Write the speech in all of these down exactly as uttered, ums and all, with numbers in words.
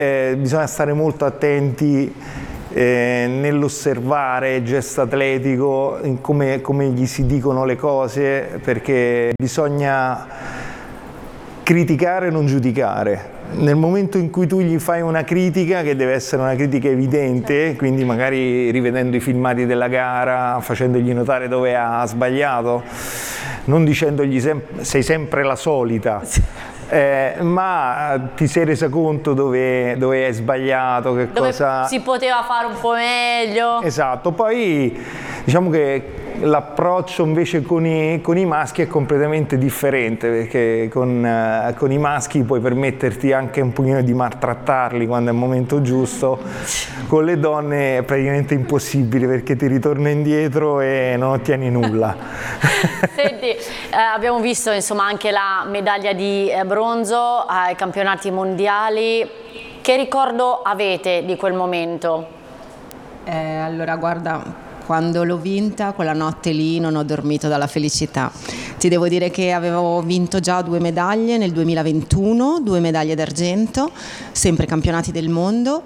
Eh, bisogna stare molto attenti eh, nell'osservare il gesto atletico, in come, come gli si dicono le cose, perché bisogna criticare e non giudicare. Nel momento in cui tu gli fai una critica, che deve essere una critica evidente, quindi magari rivedendo i filmati della gara, facendogli notare dove ha sbagliato, non dicendogli sem- sei sempre la solita, eh, ma ti sei resa conto dove, dove hai sbagliato, che dove cosa... si poteva fare un po' meglio. Esatto, poi diciamo che l'approccio invece con i, con i maschi è completamente differente, perché con, eh, con i maschi puoi permetterti anche un pochino di maltrattarli quando è il momento giusto, con le donne è praticamente impossibile perché ti ritorna indietro e non ottieni nulla. Senti, eh, abbiamo visto insomma anche la medaglia di eh, bronzo ai campionati mondiali. Che ricordo avete di quel momento? Eh, allora guarda, quando l'ho vinta, quella notte lì non ho dormito dalla felicità. Ti devo dire che avevo vinto già due medaglie nel duemilaventuno, due medaglie d'argento, sempre campionati del mondo,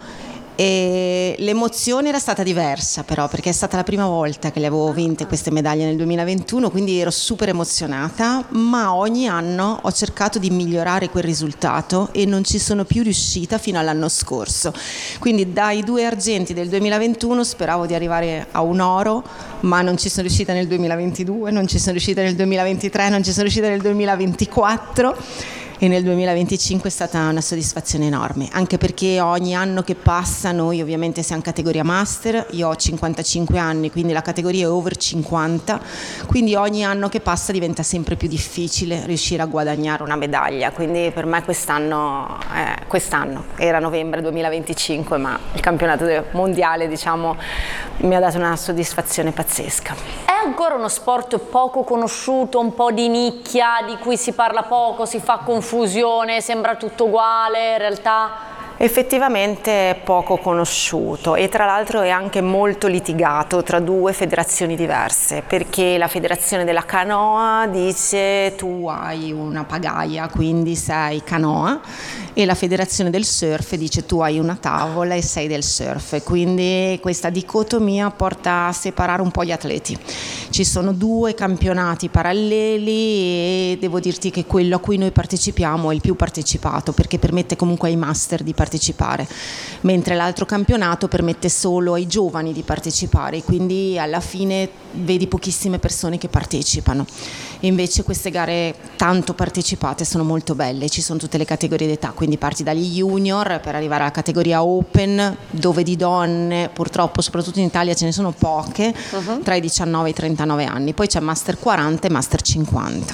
e l'emozione era stata diversa però, perché è stata la prima volta che le avevo vinte queste medaglie nel duemilaventuno, quindi ero super emozionata, ma ogni anno ho cercato di migliorare quel risultato e non ci sono più riuscita fino all'anno scorso. Quindi dai due argenti del duemilaventuno speravo di arrivare a un oro, ma non ci sono riuscita nel duemilaventidue, non ci sono riuscita nel duemilaventitré, non ci sono riuscita nel duemilaventiquattro. E nel duemilaventicinque è stata una soddisfazione enorme, anche perché ogni anno che passa, noi ovviamente siamo categoria master, io ho cinquantacinque anni, quindi la categoria è over cinquanta, quindi ogni anno che passa diventa sempre più difficile riuscire a guadagnare una medaglia, quindi per me quest'anno, eh, quest'anno era novembre duemilaventicinque, ma il campionato mondiale diciamo mi ha dato una soddisfazione pazzesca. È ancora uno sport poco conosciuto, un po' di nicchia, di cui si parla poco, si fa confusione, sembra tutto uguale, in realtà... Effettivamente è poco conosciuto e tra l'altro è anche molto litigato tra due federazioni diverse, perché la federazione della canoa dice tu hai una pagaia quindi sei canoa, e la federazione del surf dice tu hai una tavola e sei del surf, quindi questa dicotomia porta a separare un po' gli atleti. Ci sono due campionati paralleli e devo dirti che quello a cui noi partecipiamo è il più partecipato, perché permette comunque ai master di partecipare, mentre l'altro campionato permette solo ai giovani di partecipare, quindi alla fine vedi pochissime persone che partecipano. E invece queste gare tanto partecipate sono molto belle, ci sono tutte le categorie d'età, quindi parti dagli junior per arrivare alla categoria open, dove di donne purtroppo soprattutto in Italia ce ne sono poche, uh-huh. tra i diciannove e i trentanove anni, poi c'è master quaranta e master cinquanta.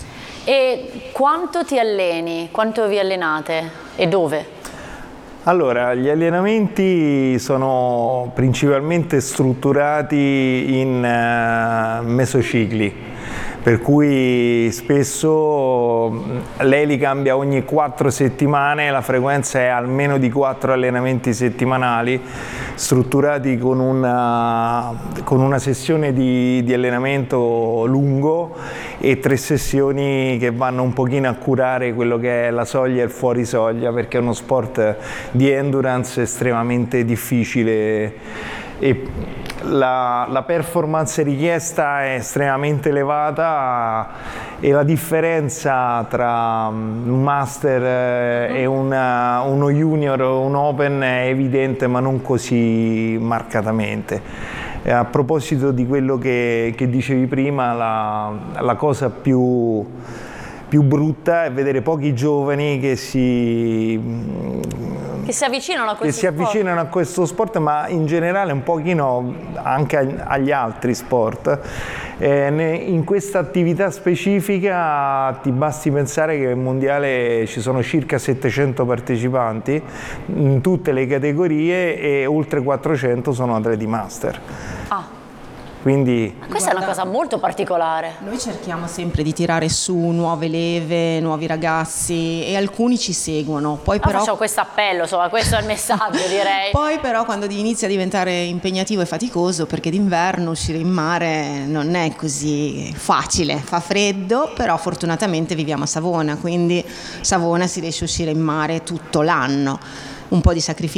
E quanto ti alleni? Quanto vi allenate? E dove? Allora, gli allenamenti sono principalmente strutturati in uh, mesocicli, per cui spesso lei li cambia ogni quattro settimane, la frequenza è almeno di quattro allenamenti settimanali, strutturati con una, con una sessione di, di allenamento lungo e tre sessioni che vanno un pochino a curare quello che è la soglia e il fuori soglia, perché è uno sport di endurance estremamente difficile e la, la performance richiesta è estremamente elevata e la differenza tra un master e una, uno junior o un open è evidente, ma non così marcatamente. A proposito di quello che, che dicevi prima, la, la cosa più, più brutta è vedere pochi giovani che si, che si avvicinano a questo che si avvicinano sport. a questo sport, ma in generale un pochino anche agli altri sport. Eh, in questa attività specifica ti basti pensare che nel mondiale ci sono circa settecento partecipanti in tutte le categorie e oltre quattrocento sono atleti master. Ah. Quindi, questa Guarda, è una cosa molto particolare. Noi cerchiamo sempre di tirare su nuove leve, nuovi ragazzi e alcuni ci seguono. Poi ah, però facciamo questo appello, insomma, questo è il messaggio, direi. Poi però quando inizia a diventare impegnativo e faticoso, perché d'inverno uscire in mare non è così facile, fa freddo, però fortunatamente viviamo a Savona, quindi Savona si riesce a uscire in mare tutto l'anno. Un po' di sacrificio